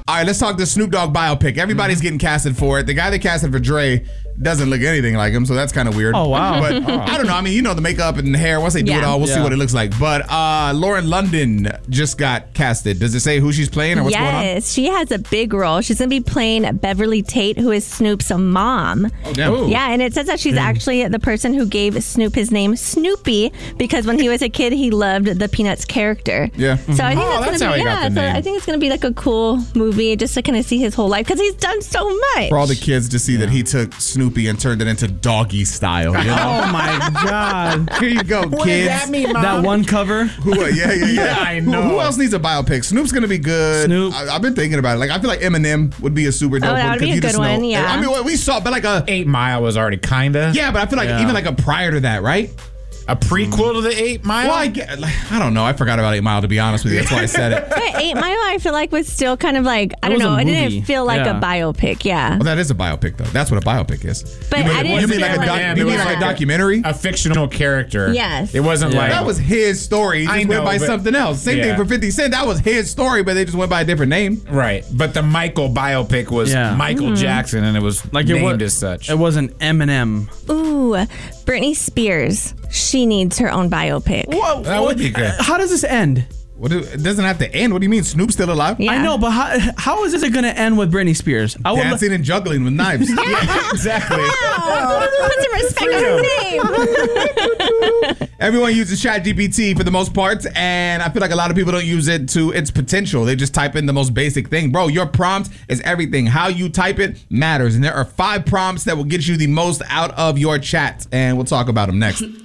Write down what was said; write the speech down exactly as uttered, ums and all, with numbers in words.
All right, let's talk the Snoop Dogg biopic. Everybody's mm-hmm. getting casted for it. The guy they casted for Dre doesn't look anything like him, so that's kind of weird. Oh, wow. But oh. I don't know. I mean, you know the makeup and the hair. Once they do yeah. it all, we'll yeah. see what it looks like. But uh, Lauren London just got casted. Does it say who she's playing or what's yes, going on? Yes, she has a big role. She's going to be playing Beverly Tate, who is Snoop's mom. Oh, damn. Ooh. Yeah, and it says that she's mm. actually the person who gave Snoop his name Snoopy because when he was a kid, he loved the Peanuts character. Yeah. So I think oh, that's, that's gonna how be, he yeah, got the so name. I think it's going to be like a cool movie just to kind of see his whole life because he's done so much. For all the kids to see yeah. that he took Snoopy and turned it into doggy style. You know? Oh my God! Here you go, what kids. Does that mean, Mom? That one cover. Who? Uh, yeah, yeah, yeah. yeah I know. Who, who else needs a biopic? Snoop's gonna be good. Snoop. I, I've been thinking about it. Like I feel like Eminem would be a super dope oh, that one. would be a you good just one. Know, Yeah. I mean, we saw, but like a Eight Mile was already kinda. Yeah, but I feel like yeah. even like a prior to that, right? A prequel to the Eight Mile? Well, I, get, like, I don't know. I forgot about Eight Mile, to be honest with you. That's why I said it. But Eight Mile, I feel like was still kind of like, I it don't know. It movie. didn't feel like yeah. a biopic. Yeah. Well, that is a biopic, though. That's what a biopic is. But you mean, I didn't you mean like a, feel doc, like- you mean yeah. like a documentary? A fictional character. Yes. It wasn't Yeah. like... That was his story. He just I went know, by but- something else. Same yeah. thing for fifty Cent. That was his story, but they just went by a different name. Right. But the Michael biopic was Yeah. Michael Mm-hmm. Jackson, and it was Like named it was, as such. It wasn't Eminem. Ooh, Britney Spears. She needs her own biopic. Whoa, That would be good. How does this end? What do, it doesn't have to end. What do you mean? Snoop's still alive? Yeah. I know, but how, how is this going to end with Britney Spears? I would Dancing and juggling with knives. Yeah, exactly. Oh, put some respect on her name. Everyone uses ChatGPT for the most part, and I feel like a lot of people don't use it to its potential. They just type in the most basic thing. Bro, your prompt is everything. How you type it matters, and there are five prompts that will get you the most out of your chat, and we'll talk about them next.